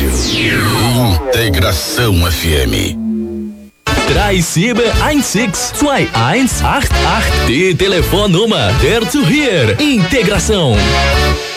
rádio. Integração FM. 3716-2188. Die Telefonnummer der zu hier. Integração.